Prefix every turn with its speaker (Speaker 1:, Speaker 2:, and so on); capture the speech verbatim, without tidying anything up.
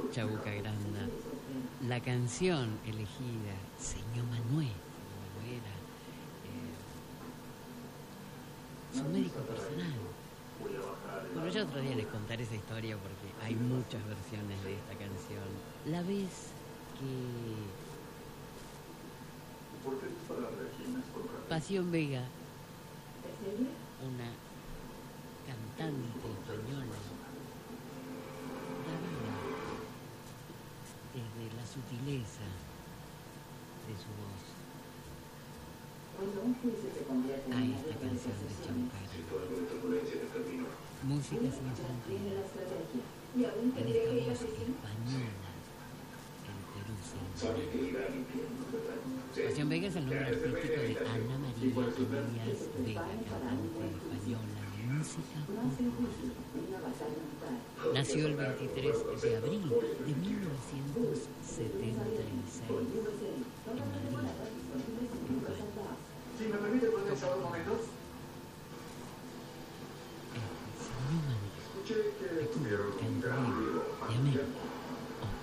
Speaker 1: Chabuca Granda. La canción elegida, Señor Manuel, Señor Manuel era eh, su médico personal. Bueno, ya otro día les contaré esa historia porque hay muchas versiones de esta canción. La vez que Pasión Vega, una cantante española, grababa desde la sutileza de su voz a esta canción de Chabuca. Música sin fronteras, en esta voz española, el Perú sin. Pasión Vega es el nombre artístico de Ana María Elías Vega, cantante española de música popular. Nació el veintitrés de abril de mil novecientos setenta y seis en Madrid, España.
Speaker 2: Si me permite pronunciar un momento.
Speaker 1: Escuché que tuvieron un gran
Speaker 2: de América.